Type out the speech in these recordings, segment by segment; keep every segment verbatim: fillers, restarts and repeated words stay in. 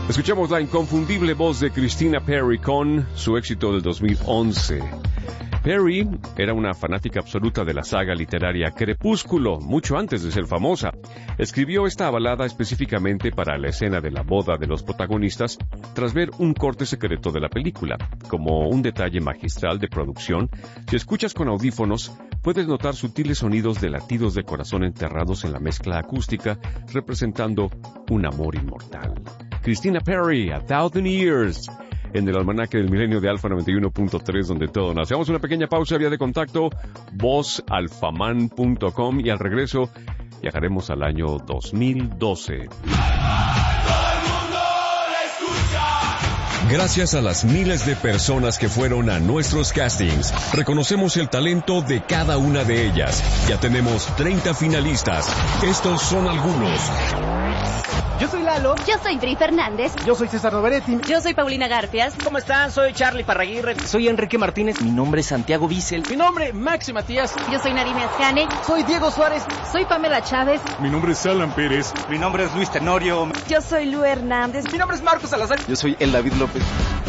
Escuchamos la inconfundible voz de Christina Perri con su éxito del dos mil once. Perri era una fanática absoluta de la saga literaria Crepúsculo, mucho antes de ser famosa. Escribió esta balada específicamente para la escena de la boda de los protagonistas, tras ver un corte secreto de la película. Como un detalle magistral de producción, si escuchas con audífonos, puedes notar sutiles sonidos de latidos de corazón enterrados en la mezcla acústica, representando un amor inmortal. Christina Perri, A Thousand Years, en el almanaque del milenio de Alfa noventa y uno punto tres, donde todo nace. Hacemos una pequeña pausa, vía de contacto, voz alfaman punto com, y al regreso viajaremos al año dos mil doce. Gracias a las miles de personas que fueron a nuestros castings, reconocemos el talento de cada una de ellas. Ya tenemos treinta finalistas. Estos son algunos. Yo soy Lalo. Yo soy Bri Fernández. Yo soy César Noveretti. Yo soy Paulina Garfias. ¿Cómo están? Soy Charlie Parraguirre. Soy Enrique Martínez. Mi nombre es Santiago Bissell. Mi nombre, Maxi Matías. Yo soy Narime Ascane. Soy Diego Suárez. Soy Pamela Chávez. Mi nombre es Alan Pérez. Mi nombre es Luis Tenorio. Yo soy Lu Hernández. Mi nombre es Marcos Salazar. Yo soy El David López.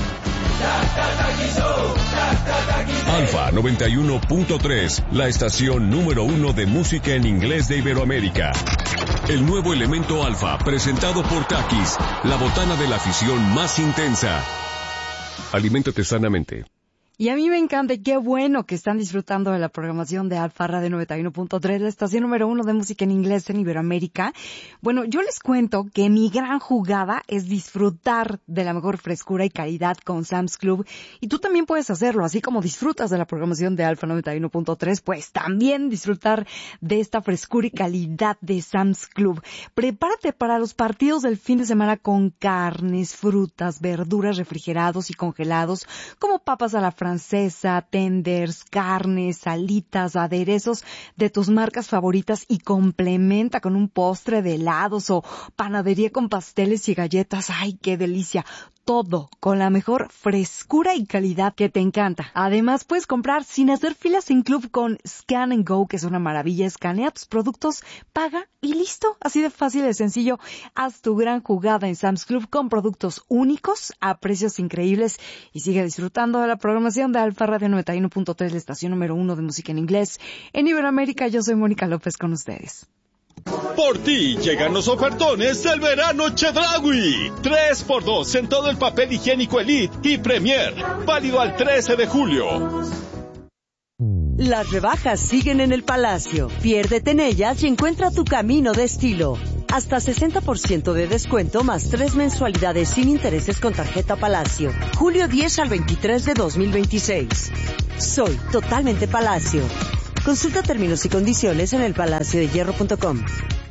Alfa noventa y uno punto tres, la estación número uno de música en inglés de Iberoamérica. El nuevo elemento Alfa, presentado por Takis, la botana de la afición más intensa. Aliméntate sanamente. Y a mí me encanta y qué bueno que están disfrutando de la programación de Alfa Radio noventa y uno punto tres, la estación número uno de música en inglés en Iberoamérica. Bueno, yo les cuento que mi gran jugada es disfrutar de la mejor frescura y calidad con Sam's Club. Y tú también puedes hacerlo, así como disfrutas de la programación de Alfa noventa y uno punto tres, pues también disfrutar de esta frescura y calidad de Sam's Club. Prepárate para los partidos del fin de semana con carnes, frutas, verduras refrigerados y congelados, como papas a la francesa, francesa, tenders, carnes, alitas, aderezos de tus marcas favoritas y complementa con un postre de helados o panadería con pasteles y galletas. ¡Ay, qué delicia! Todo con la mejor frescura y calidad que te encanta. Además, puedes comprar sin hacer filas en Club con Scan and Go, que es una maravilla. Escanea tus productos, paga y listo. Así de fácil y sencillo. Haz tu gran jugada en Sam's Club con productos únicos a precios increíbles y sigue disfrutando de la programación de Alfa Radio noventa y uno punto tres, la estación número uno de música en inglés en Iberoamérica. Yo soy Mónica López con ustedes. Por ti llegan los ofertones del verano Chedraui. tres por dos en todo el papel higiénico Elite y Premier. Válido al trece de julio. Las rebajas siguen en el Palacio. Piérdete en ellas y encuentra tu camino de estilo. Hasta sesenta por ciento de descuento más tres mensualidades sin intereses con tarjeta Palacio. julio diez al veintitrés de dos mil veintiséis. Soy totalmente Palacio. Consulta términos y condiciones en el palacio de hierro punto com.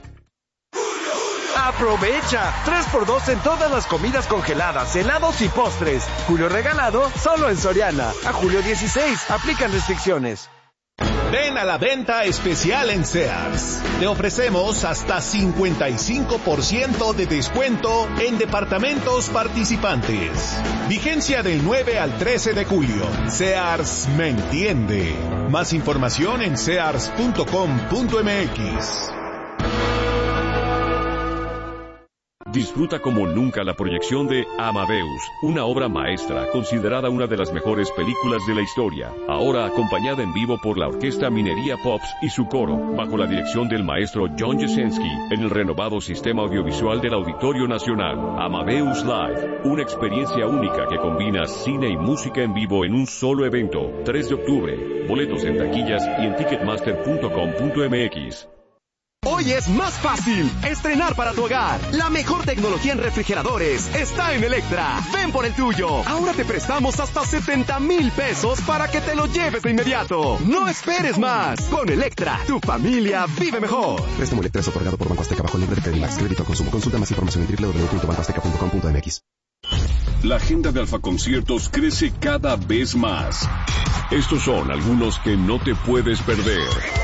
¡Aprovecha! tres por dos en todas las comidas congeladas, helados y postres. Julio regalado solo en Soriana. A julio dieciséis. Aplican restricciones. Ven a la venta especial en Sears. Te ofrecemos hasta cincuenta y cinco por ciento de descuento en departamentos participantes. Vigencia del nueve al trece de julio. Sears me entiende. Más información en sears punto com punto m x. Disfruta como nunca la proyección de Amadeus, una obra maestra considerada una de las mejores películas de la historia, ahora acompañada en vivo por la Orquesta Minería Pops y su coro, bajo la dirección del maestro John Jasenski, en el renovado sistema audiovisual del Auditorio Nacional. Amadeus Live, una experiencia única que combina cine y música en vivo en un solo evento. tres de octubre, boletos en taquillas y en ticketmaster punto com punto m x. Hoy es más fácil estrenar para tu hogar. La mejor tecnología en refrigeradores está en Electra. Ven por el tuyo. Ahora te prestamos hasta setenta mil pesos para que te lo lleves de inmediato. No esperes más. Con Electra, tu familia vive mejor. Préstamo Electra es otorgado por Banco Azteca bajo el nombre de Credimax. Crédito al consumo. Consulta más información en doble u doble u doble u punto banco azteca punto com punto m x. La agenda de Alfa Conciertos crece cada vez más. Estos son algunos que no te puedes perder.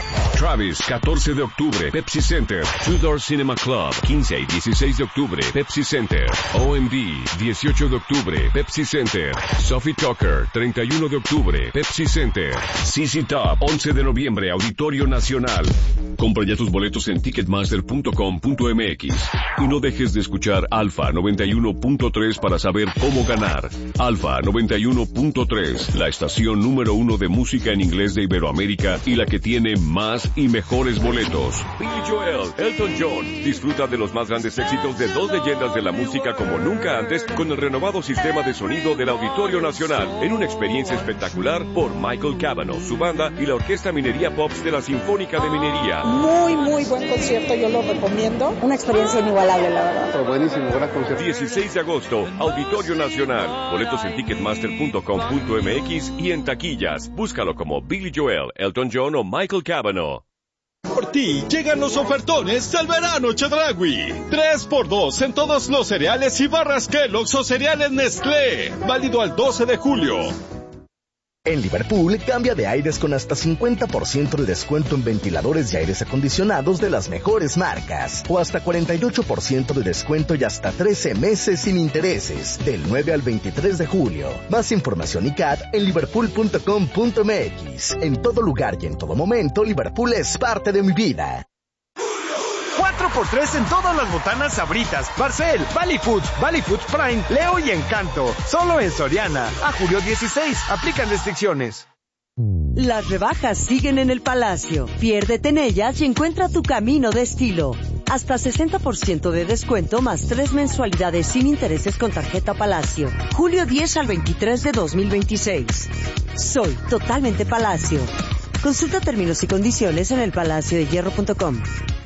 Travis, catorce de octubre, Pepsi Center. Tudor Cinema Club, quince y dieciséis de octubre, Pepsi Center. O M D, dieciocho de octubre, Pepsi Center. Sophie Tucker, treinta y uno de octubre, Pepsi Center. C C Top, once de noviembre, Auditorio Nacional. Compra ya tus boletos en ticketmaster punto com punto m x y no dejes de escuchar Alfa noventa y uno punto tres para saber cómo ganar. Alfa noventa y uno punto tres, la estación número uno de música en inglés de Iberoamérica y la que tiene más y mejores boletos. Billy Joel, Elton John, disfruta de los más grandes éxitos de dos leyendas de la música como nunca antes con el renovado sistema de sonido del Auditorio Nacional en una experiencia espectacular por Michael Cavanaugh, su banda y la Orquesta Minería Pops de la Sinfónica de Minería. Muy, muy buen concierto, yo lo recomiendo. Una experiencia inigualable, la verdad. Pero buenísimo, gran concierto. dieciséis de agosto, Auditorio Nacional. Boletos en ticketmaster punto com punto m x y en taquillas. Búscalo como Billy Joel, Elton John o Michael Cavanaugh. Por ti llegan los ofertones del verano Chedraui. tres por dos en todos los cereales y barras Kellogg's o cereales Nestlé. Válido al doce de julio. En Liverpool, cambia de aires con hasta cincuenta por ciento de descuento en ventiladores y aires acondicionados de las mejores marcas. O hasta cuarenta y ocho por ciento de descuento y hasta trece meses sin intereses. Del nueve al veintitrés de julio. Más información y C A T en liverpool punto com punto m x. En todo lugar y en todo momento, Liverpool es parte de mi vida. cuatro por tres en todas las botanas Sabritas, Barcel, Valley Foods, Valley Foods Prime, Leo y Encanto. Solo en Soriana. A julio dieciséis. Aplican restricciones. Las rebajas siguen en el Palacio. Piérdete en ellas y encuentra tu camino de estilo. Hasta sesenta por ciento de descuento más tres mensualidades sin intereses con tarjeta Palacio. Julio diez al veintitrés de dos mil veintiséis. Soy totalmente Palacio. Consulta términos y condiciones en el palacio de hierro punto com.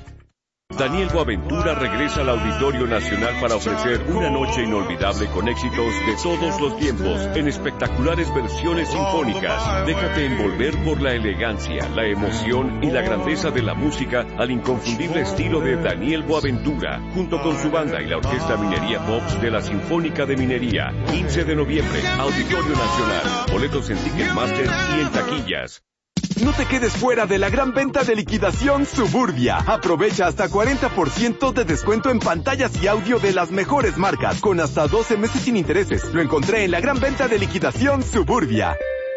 Daniel Boaventura regresa al Auditorio Nacional para ofrecer una noche inolvidable con éxitos de todos los tiempos, en espectaculares versiones sinfónicas. Déjate envolver por la elegancia, la emoción y la grandeza de la música al inconfundible estilo de Daniel Boaventura, junto con su banda y la Orquesta Minería Pops de la Sinfónica de Minería. quince de noviembre, Auditorio Nacional. Boletos en Ticketmaster y en taquillas. No te quedes fuera de la gran venta de liquidación Suburbia. Aprovecha hasta cuarenta por ciento de descuento en pantallas y audio de las mejores marcas, con hasta doce meses sin intereses. Lo encontré en la gran venta de liquidación Suburbia.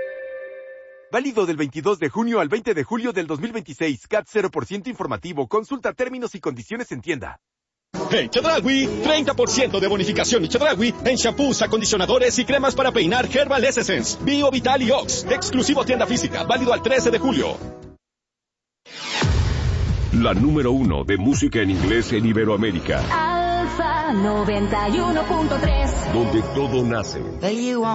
Válido del veintidós de junio al veinte de julio del dos mil veintiséis. C A T cero por ciento informativo. Consulta términos y condiciones en tienda. En Chedraui, treinta por ciento de bonificación y Chedraui en shampoos, acondicionadores y cremas para peinar Herbal Essence, Bio Vital y Ox. Exclusivo tienda física, válido al trece de julio. La número uno de música en inglés en Iberoamérica. Alfa noventa y uno punto tres. Donde todo nace.